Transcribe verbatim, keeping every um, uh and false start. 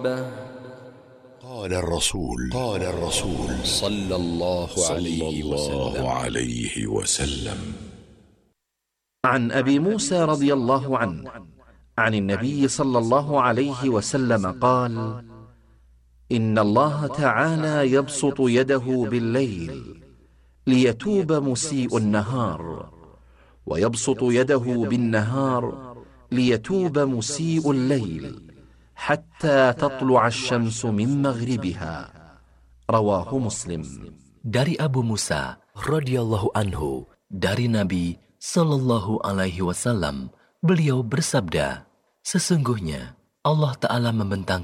ربه قال الرسول قال الرسول صلى الله عليه وسلم عليه وسلم عن أبي موسى رضي الله عنه عن النبي صلى الله عليه وسلم قال: إن الله تعالى يبسط يده بالليل ليتوب مسيء النهار، ويبسط يده بالنهار ليتوب مسيء الليل حتى تطلع الشمس من مغربها. رواه مسلم. Dari Abu Musa radhiyallahu anhu, dari Nabi sallallahu alaihi wasallam, beliau bersabda, sesungguhnya Allah Ta'ala membentang